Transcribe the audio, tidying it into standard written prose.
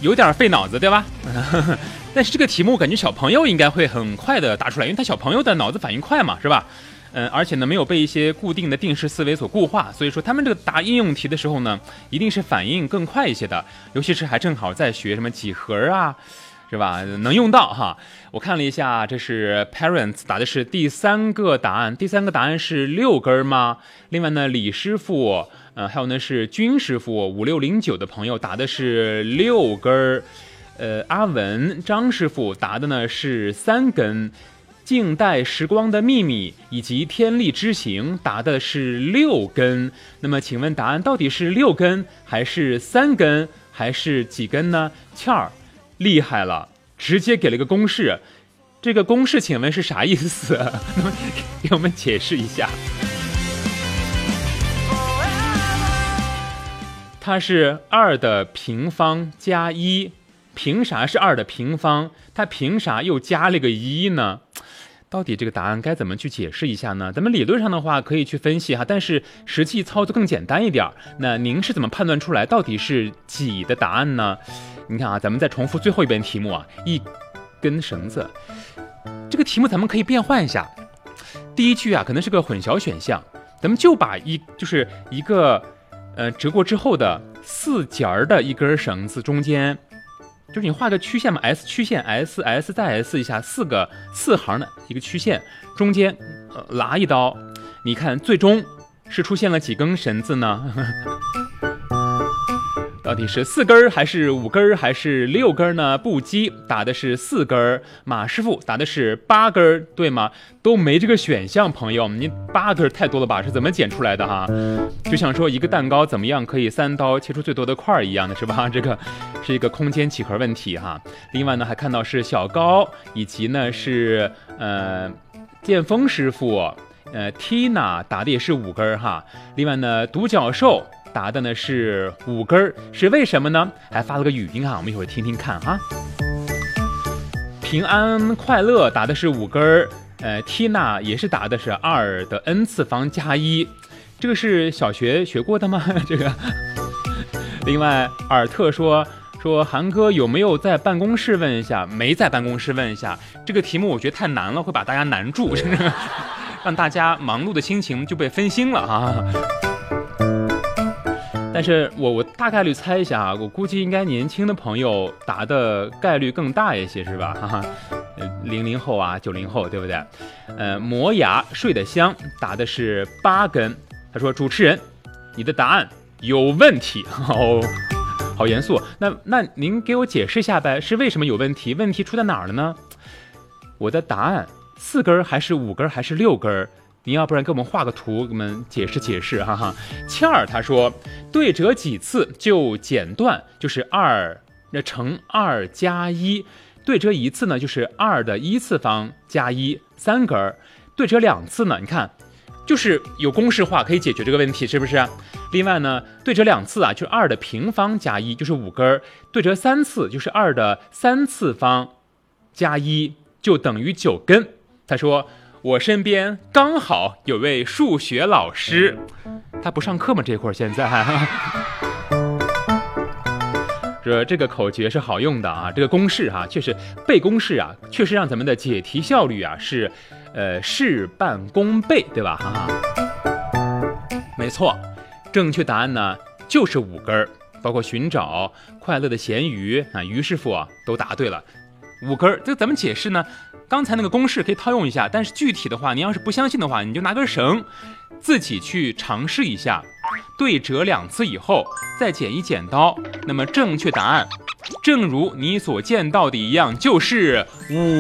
有点费脑子，对吧？但是这个题目感觉小朋友应该会很快的答出来，因为他小朋友的脑子反应快嘛，是吧？而且呢没有被一些固定的定式思维所固化，所以说他们这个答应用题的时候呢，一定是反应更快一些的，尤其是还正好在学什么几何啊，是吧？能用到哈。我看了一下，这是 Parents 答的是第3个答案，第3个答案是6根吗？另外呢，李师傅，还有呢是军师傅5609的朋友答的是6根，阿文张师傅答的呢是3根。静待时光的秘密以及天力之行答的是6根，那么请问答案到底是6根还是3根还是几根呢？倩儿厉害了，直接给了个公式，这个公式请问是啥意思？那么给我们解释一下。它是2的平方加1，凭啥是2的平方？它凭啥又加了个1呢？到底这个答案该怎么去解释一下呢？咱们理论上的话可以去分析哈，但是实际操作更简单一点。那您是怎么判断出来到底是几的答案呢？你看啊，咱们再重复最后一遍题目啊，一根绳子。这个题目咱们可以变换一下，第一句啊可能是个混淆选项，咱们就把就是一个折过之后的4节的一根绳子中间。就是你画个曲线嘛 ，S 曲线 ，S 再 S 一下4行的一个曲线，中间拉一刀，你看最终是出现了几根绳子呢？到底是4根还是5根还是6根呢？布基打的是4根，马师傅打的是8根，对吗？都没这个选项，朋友，你8根太多了吧？是怎么减出来的哈？就像说一个蛋糕怎么样可以3刀切出最多的块一样的，是吧？这个是一个空间几何问题哈。另外呢，还看到是小高以及呢是剑锋师傅，Tina 打的也是5根哈。另外呢，独角兽答的呢是5根，是为什么呢？还发了个语音啊，我们一会儿听听看哈。平安快乐答的是5根，Tina 也是答的是2的 n 次方加1，这个是小学学过的吗？这个。另外，尔特说韩哥有没有在办公室问一下？没在办公室问一下，这个题目我觉得太难了，会把大家难住，让大家忙碌的心情就被分心了啊。但是我大概率猜一下啊，我估计应该年轻的朋友答的概率更大一些，是吧？哈哈，00后啊，90后，对不对？磨牙睡得香答的是8根，他说主持人，你的答案有问题哦，好严肃。那您给我解释一下呗，是为什么有问题？问题出在哪儿了呢？我的答案4根还是5根还是6根？您要不然给我们画个图，给我们解释解释，哈哈。倩儿他说，对折几次就剪断，就是乘2加1，对折1次呢就是2的1次方加1，3根。对折2次呢，你看就是有公式化可以解决这个问题，是不是？另外呢，对折2次啊，就是2的平方加1，就是5根。对折3次就是2的3次方加1，就等于9根。他说，我身边刚好有位数学老师，他不上课吗？这会儿现在这个口诀是好用的啊，这个公式确实背公式啊，确实让咱们的解题效率啊是事半功倍，对吧？哈哈，没错，正确答案呢就是5根，包括寻找快乐的咸鱼啊，于师傅都答对了，5根。这个咱们解释呢，刚才那个公式可以套用一下，但是具体的话，你要是不相信的话，你就拿根绳自己去尝试一下，对折2次以后再剪一剪刀，那么正确答案正如你所见到的一样，就是5